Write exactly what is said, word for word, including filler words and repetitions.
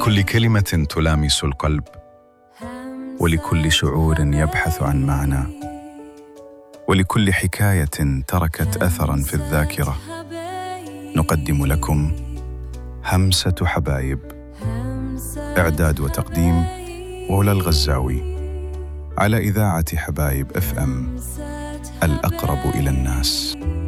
لكل كلمة تلامس القلب، ولكل شعور يبحث عن معنى، ولكل حكاية تركت أثراً في الذاكرة، نقدم لكم همسة حبايب. إعداد وتقديم ولا الغزاوي، على إذاعة حبايب إف إم، الأقرب إلى الناس.